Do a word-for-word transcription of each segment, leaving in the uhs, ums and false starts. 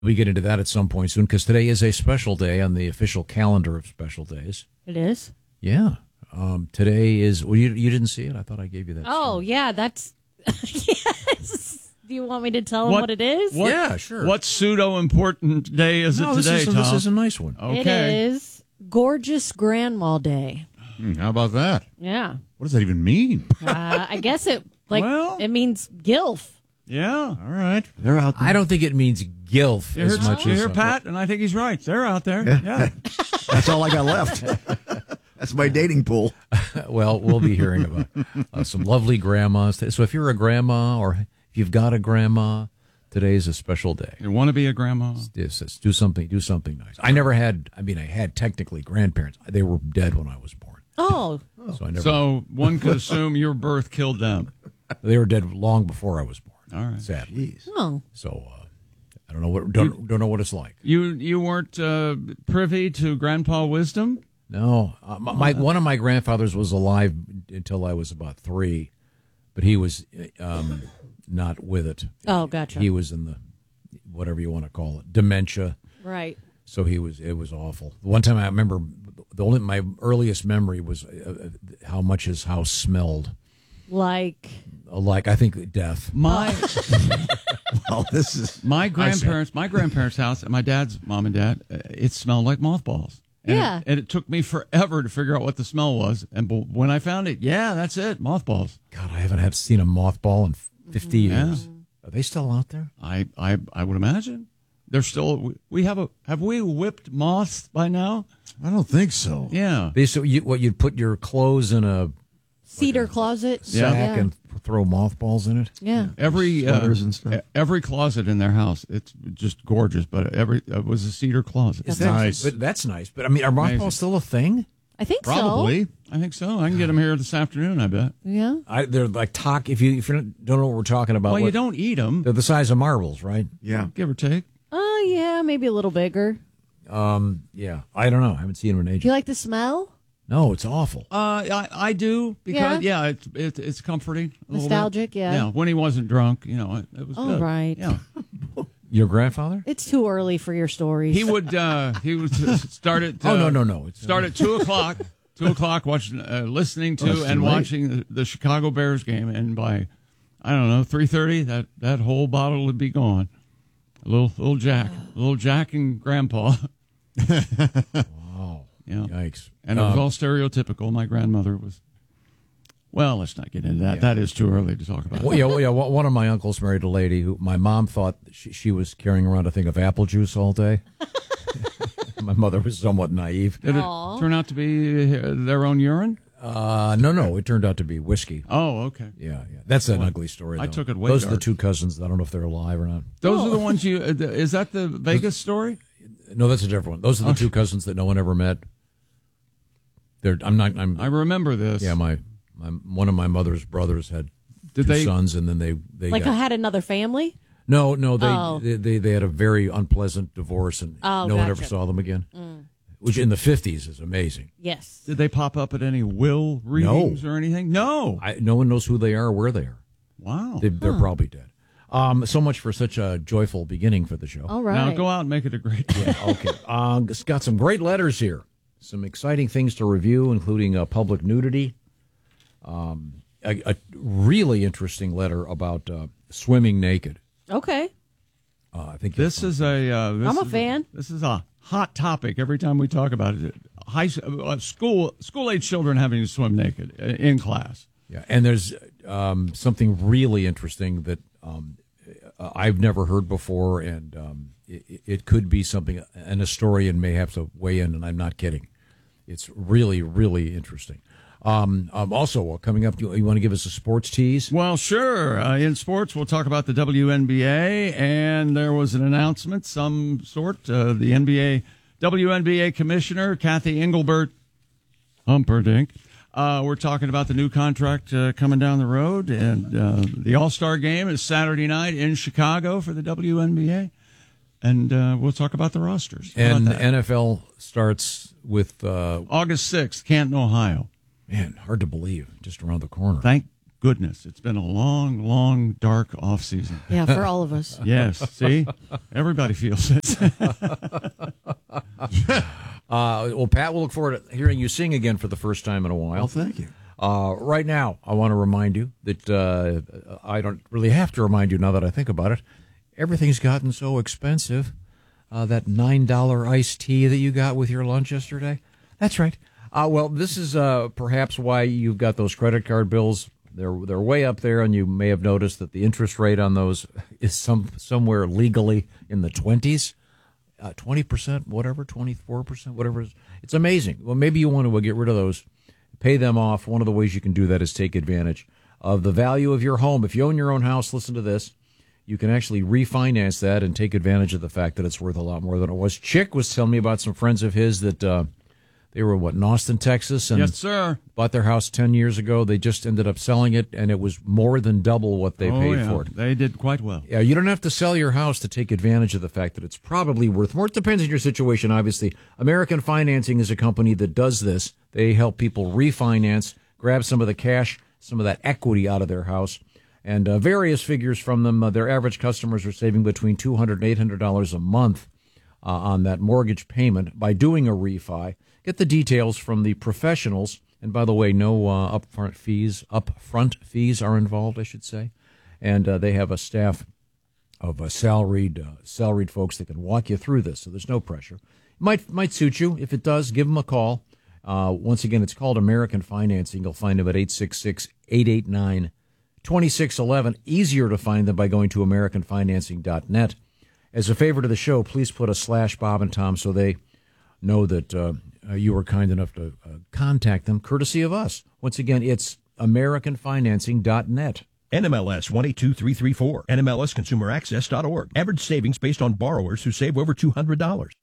We get into that at some point soon because today is a special day on the official calendar of special days. It is? Yeah. Um, today is, well, you, you didn't see it? I thought I gave you that. Oh, story. yeah, that's, yes. Do you want me to tell them What- what it is? What, Yeah, sure. What pseudo-important day is No, it this today, is, Tom? this is a nice one. Okay. It is Gorgeous Grandma Day. Hmm, how about that? Yeah. What does that even mean? Uh, I guess it, like, Well- it means gilf. Yeah. All right. They're out there. I don't think it means gilf You as heard, much you as hear uh, Pat? And I think he's right. They're out there. Yeah. That's all I got left. That's my dating pool. Well, we'll be hearing about uh, some lovely grandmas. So if you're a grandma or if you've got a grandma, today is a special day. You want to be a grandma? Yes, yes, do something, do something nice. I never had. I mean, I had technically grandparents. They were dead when I was born, Oh, so I never. So one could assume your birth killed them. They were dead long before I was born. All right. Sadly. oh. So uh, I don't know what don't, don't know what it's like. You you weren't uh, privy to grandpa wisdom? No, uh, my, my one of my grandfathers was alive until I was about three, but he was um, not with it. Oh, gotcha. He was in the whatever you want to call it, dementia. Right. So he was. It was awful. One time I remember the only my earliest memory was uh, how much his house smelled. Like, Like I think death. My Well, this is my grandparents, my grandparents' house, my dad's mom and dad, uh, it smelled like mothballs. And Yeah. It, and it took me forever to figure out what the smell was. And b- when I found it, yeah, that's it, mothballs. God, I haven't have seen a mothball in fifty Yeah. years. Are they still out there? I, I, I would imagine they're still. We have a. Have we whipped moths by now? I don't think so. Yeah. They so you, what you'd put your clothes in a cedar closet. Yeah. sack and throw mothballs in it. Yeah. Every uh, Sweaters and stuff. every closet in their house, it's just gorgeous. But every it was a cedar closet. Is That's that- nice. But that's nice. But I mean, are mothballs Amazing. still a thing? I think Probably. I think so. I can get them here this afternoon. I bet. so. Yeah. I, they're like talk. If you if you don't know what we're talking about, Well, you what- don't eat them, They're the size of marbles, right? yeah. give or take. Oh, yeah, maybe a little bigger. Um, yeah. I don't know. I haven't seen them in Do ages. you like the smell? No, it's awful. Uh, I, I do because yeah, it's it's it's comforting. a little bit. Nostalgic, yeah. Yeah, when he wasn't drunk, you know, it, it was All good. right. Yeah, Your grandfather? It's too early for your stories. he would uh, he would start at uh, Oh no, no, no. It's start at two o'clock. Two o'clock, watching, uh, listening to Oh, it's and too late. watching the, the Chicago Bears game, and by I don't know three thirty, that that whole bottle would be gone. A little little Jack, a little Jack and Grandpa. Wow. Yeah. Yikes. And it was Um, all stereotypical. My grandmother was. Well, let's not get into that. Yeah. That is too early to talk about. Well, yeah, well, yeah. One one of my uncles married a lady who my mom thought she, she was carrying around a thing of apple juice all day. My mother was somewhat naive. Did it Aw. turn out to be uh, their own urine? Uh, no, no, it turned out to be whiskey. Oh, okay. Yeah, yeah. That's an ugly story. I though. took it way Those are the dark. two cousins. I don't know if they're alive or not. Those are the ones you. Uh, th- is that the Vegas story? No, that's a different one. Those are the two cousins that no one ever met. They're. I'm not. I'm. I remember this. yeah, my, my one of my mother's brothers had Did two they- sons, and then they they Like got, I had another family? no, no. They, Oh. they they they had a very unpleasant divorce, and Oh, no one ever gotcha. saw them again. Which in the fifties is amazing. Yes. Did they pop up at any will readings or anything? No. I, no one knows who they are or where they are. Wow. They, they're probably dead. Um, so much for such a joyful beginning for the show. All right. Now go out and make it a great day. Okay. Uh, it's got some great letters here. Some exciting things to review, including uh, public nudity. Um, a, a really interesting letter about uh, swimming naked. Okay. Uh, I think you'll This find- is a. Uh, this I'm a is fan. This is a hot topic every time we talk about it. High uh, school school age children having to swim naked uh, in class. Yeah, and there's um, something really interesting that um, uh, I've never heard before, and um, it, it could be something an historian may have to weigh in, and I'm not kidding. It's really, really interesting. Um, um, also, uh, coming up, you, you want to give us a sports tease? Well, sure. Uh, in sports, we'll talk about the W N B A, and there was an announcement, some sort. Uh, the N B A W N B A commissioner, Kathy Engelbert Humperdinck. Uh, we're talking about the new contract uh, coming down the road, and uh, the All-Star game is Saturday night in Chicago for the W N B A, and uh, we'll talk about the rosters. How And about that? N F L starts with, uh, August sixth, Canton, Ohio. man, hard to believe, just around the corner. Thank goodness, it's been a long, long, dark off season. Yeah, for all of us. Yes, see? Everybody feels it. uh, well, Pat, we'll look forward to hearing you sing again for the first time in a while. Well, thank you. Uh, right now, I want to remind you that uh, I don't really have to remind you now that I think about it. Everything's gotten so expensive. Uh, that nine dollar iced tea that you got with your lunch yesterday. That's right. Uh, well, this is uh, perhaps why you've got those credit card bills. They're they're way up there, and you may have noticed that the interest rate on those is some somewhere legally in the twenties, uh, twenty percent, whatever, twenty-four percent, whatever it is. It's amazing. Well, maybe you want to get rid of those, pay them off. One of the ways you can do that is take advantage of the value of your home. If you own your own house, listen to this. You can actually refinance that and take advantage of the fact that it's worth a lot more than it was. Chick was telling me about some friends of his that uh, they were, what, in Austin, Texas? And yes, sir. Bought their house ten years ago. They just ended up selling it, and it was more than double what they oh, paid yeah. for it. They did quite well. Yeah, you don't have to sell your house to take advantage of the fact that it's probably worth more. It depends on your situation, obviously. American Financing is a company that does this. They help people refinance, grab some of the cash, some of that equity out of their house. And uh, various figures from them. Uh, their average customers are saving between two hundred dollars and eight hundred dollars a month uh, on that mortgage payment by doing a refi. Get the details from the professionals. And by the way, no uh, upfront fees. Upfront fees are involved, I should say. And uh, they have a staff of uh, salaried uh, salaried folks that can walk you through this. So there's no pressure. Might might suit you. If it does, give them a call. Uh, once again, it's called American Financing. You'll find them at eight six six, eight eight nine, twenty-six eleven. Easier to find them by going to american financing dot net. As a favor to the show, please put a slash Bob and Tom so they know that uh, uh, you were kind enough to uh, contact them, courtesy of us. Once again, it's american financing dot net. N M L S one eight two three three four, N M L S consumer access dot org. Average savings based on borrowers who save over two hundred dollars.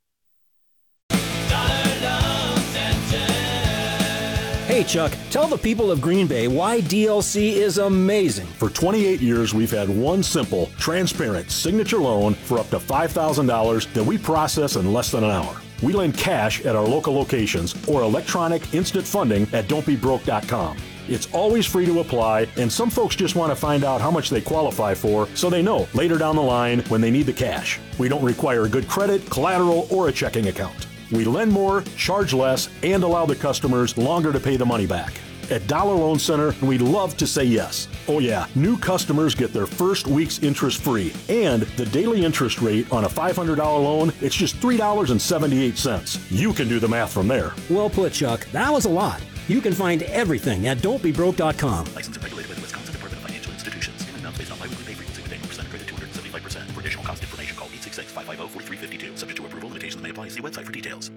Hey, Chuck, tell the people of Green Bay why D L C is amazing. For twenty-eight years, we've had one simple, transparent signature loan for up to five thousand dollars that we process in less than an hour. We lend cash at our local locations or electronic instant funding at don't be broke dot com. It's always free to apply, and some folks just want to find out how much they qualify for so they know later down the line when they need the cash. We don't require good credit, collateral, or a checking account. We lend more, charge less, and allow the customers longer to pay the money back. At Dollar Loan Center, we love to say yes. Oh yeah, new customers get their first week's interest free. And the daily interest rate on a five hundred dollars loan, it's just three dollars and seventy-eight cents. You can do the math from there. Well put, Chuck. That was a lot. You can find everything at don't be broke dot com. Licensed and regulated by the Wisconsin Department of Financial Institutions. In amounts based on biweekly pay frequency with annual percent credit two hundred seventy-five percent. For additional cost information, call eight six six, five five zero, four three five two. Subject to approval, limitations may apply. See website for details.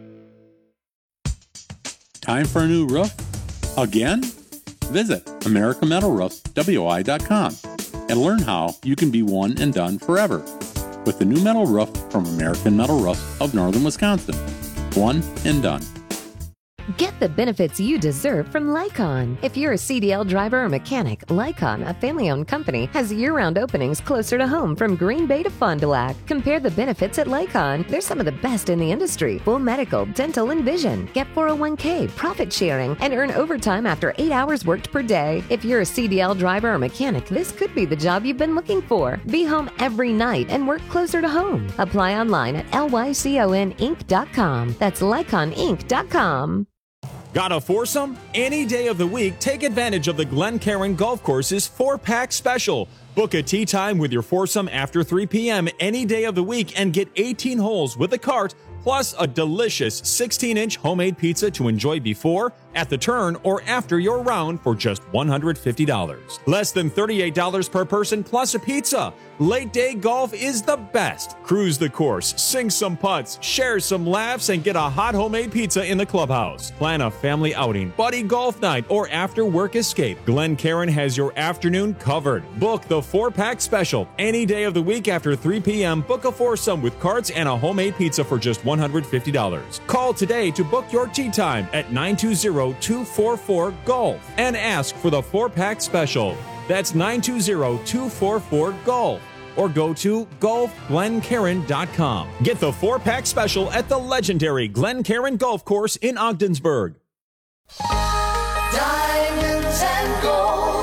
Time for a new roof? Again? Visit American Metal Roofs W I dot com and learn how you can be one and done forever with the new metal roof from American Metal Roofs of Northern Wisconsin. One and done. Get the benefits you deserve from Lycon. If you're a C D L driver or mechanic, Lycon, a family-owned company, has year-round openings closer to home from Green Bay to Fond du Lac. Compare the benefits at Lycon. They're some of the best in the industry. Full medical, dental, and vision. Get four oh one k, profit sharing, and earn overtime after eight hours worked per day. If you're a C D L driver or mechanic, this could be the job you've been looking for. Be home every night and work closer to home. Apply online at lycon inc dot com. That's lycon inc dot com. Got a foursome? Any day of the week, take advantage of the Glencairn Golf Course's four-pack special. Book a tee time with your foursome after three p.m. any day of the week and get eighteen holes with a cart, plus a delicious sixteen-inch homemade pizza to enjoy before, at the turn, or after your round for just one hundred fifty dollars. Less than thirty-eight dollars per person plus a pizza. Late day golf is the best. Cruise the course, sing some putts, share some laughs, and get a hot homemade pizza in the clubhouse. Plan a family outing, buddy golf night, or after work escape. Glencairn has your afternoon covered. Book the four-pack special any day of the week after three p.m. Book a foursome with carts and a homemade pizza for just one hundred fifty dollars. Call today to book your tee time at nine two zero, two four four, golf and ask for the four-pack special. That's nine two zero, two four four, golf. Or go to golf glencairn dot com. Get the four-pack special at the legendary Glencairn Golf Course in Ogdensburg. Diamonds and gold. We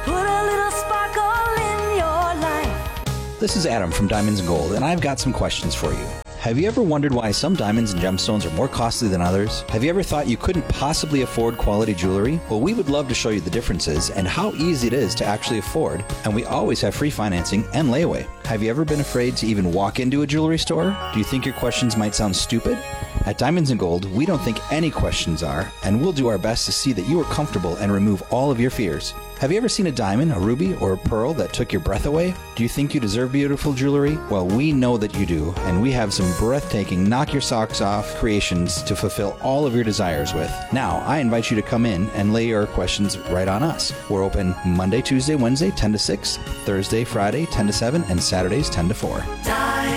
put a little sparkle in your life. This is Adam from Diamonds and Gold, and I've got some questions for you. Have you ever wondered why some diamonds and gemstones are more costly than others? Have you ever thought you couldn't possibly afford quality jewelry? Well, we would love to show you the differences and how easy it is to actually afford, and we always have free financing and layaway. Have you ever been afraid to even walk into a jewelry store? Do you think your questions might sound stupid? At Diamonds and Gold, we don't think any questions are, and we'll do our best to see that you are comfortable and remove all of your fears. Have you ever seen a diamond, a ruby, or a pearl that took your breath away? Do you think you deserve beautiful jewelry? Well, we know that you do, and we have some breathtaking, knock your socks off creations to fulfill all of your desires with. Now, I invite you to come in and lay your questions right on us. We're open Monday, Tuesday, Wednesday, ten to six, Thursday, Friday, ten to seven, and Saturdays, ten to four.